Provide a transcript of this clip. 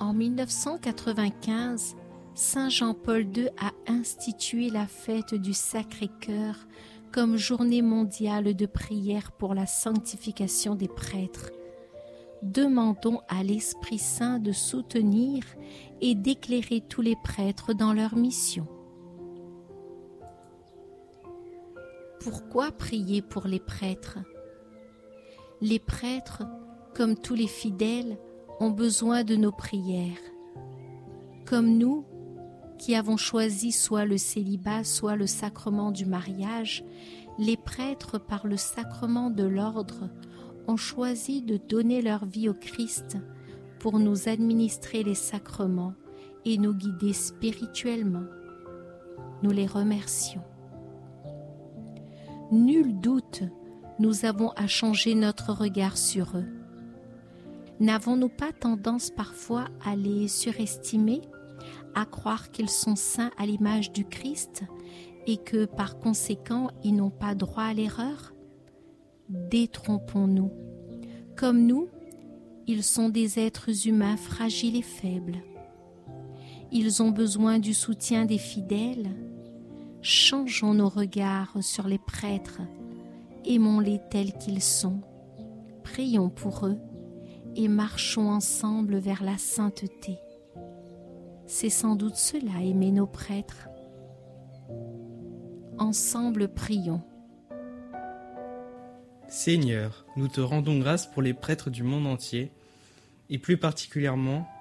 En 1995, Saint Jean-Paul II a institué la fête du Sacré-Cœur comme journée mondiale de prière pour la sanctification des prêtres. Demandons à l'Esprit Saint de soutenir et d'éclairer tous les prêtres dans leur mission. Pourquoi prier pour les prêtres ? Les prêtres, comme tous les fidèles, ont besoin de nos prières. Comme nous, qui avons choisi soit le célibat, soit le sacrement du mariage, les prêtres, par le sacrement de l'ordre, ont choisi de donner leur vie au Christ pour nous administrer les sacrements et nous guider spirituellement. Nous les remercions. Nul doute, nous avons à changer notre regard sur eux. N'avons-nous pas tendance parfois à les surestimer, à croire qu'ils sont saints à l'image du Christ et que par conséquent ils n'ont pas droit à l'erreur ? Détrompons-nous. Comme nous, ils sont des êtres humains fragiles et faibles. Ils ont besoin du soutien des fidèles. Changeons nos regards sur les prêtres, aimons-les tels qu'ils sont, prions pour eux et marchons ensemble vers la sainteté. C'est sans doute cela, aimer nos prêtres. Ensemble, prions. Seigneur, nous te rendons grâce pour les prêtres du monde entier, et plus particulièrement